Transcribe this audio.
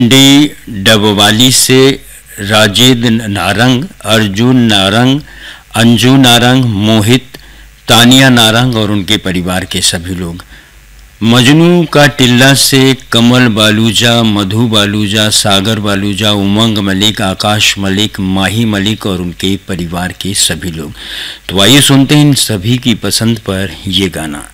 D Dabwali से राजेद नारंग, अर्जुन नारंग, अंजू नारंग, मोहित, तानिया नारंग और उनके परिवार के सभी लोग। मजनू का टिल्ला से कमल बालूजा, मधु बालूजा, सागर बालूजा, उमंग मलिक, आकाश मलिक, माही मलिक और उनके परिवार के सभी लोग। तो आइए सुनते हैं इन सभी की पसंद पर ये गाना।